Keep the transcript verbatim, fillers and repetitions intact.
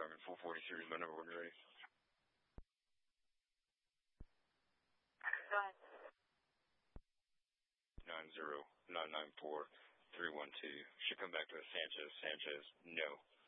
Carbon four forty-three is my number. When you're ready. Go ahead. nine zero nine nine four three one two. Should come back to Sanchez. Sanchez, no.